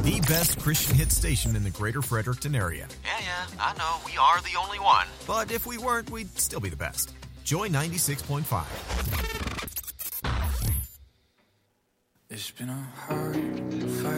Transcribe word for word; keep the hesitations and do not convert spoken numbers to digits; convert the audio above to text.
the best Christian hit station in the greater Fredericton area. Yeah, yeah, I know. We are the only one. But if we weren't, we'd still be the best. Joy ninety-six point five. It's been a hard fight.